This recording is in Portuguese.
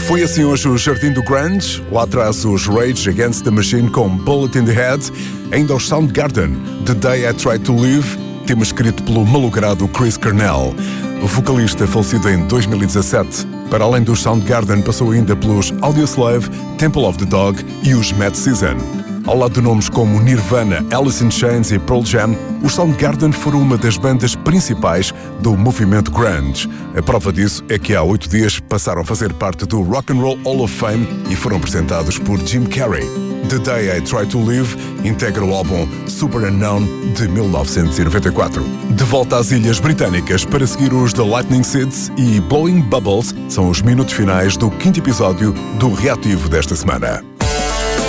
Foi assim hoje o Jardim do Grunge, lá atrás os Rage Against the Machine com Bullet in the Head, ainda os Soundgarden, The Day I Tried to Live, tema escrito pelo malogrado Chris Cornell. O vocalista falecido em 2017. Para além dos Soundgarden, passou ainda pelos Audioslave, Temple of the Dog e os Mad Season. Ao lado de nomes como Nirvana, Alice in Chains e Pearl Jam, os Soundgarden foram uma das bandas principais do movimento grunge. A prova disso é que há 8 dias passaram a fazer parte do Rock and Roll Hall of Fame e foram apresentados por Jim Carrey. The Day I Try to Live integra o álbum Super Unknown de 1994. De volta às Ilhas Britânicas para seguir os The Lightning Seeds e Blowing Bubbles são os minutos finais do 5º episódio do Reativo desta semana.